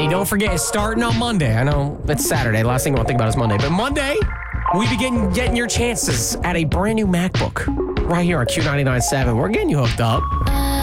Hey, don't forget, starting on Monday. I know it's Saturday. Last thing I want to think about is Monday. But Monday, we begin getting your chances at a brand new MacBook right here on Q99.7. We're getting you hooked up.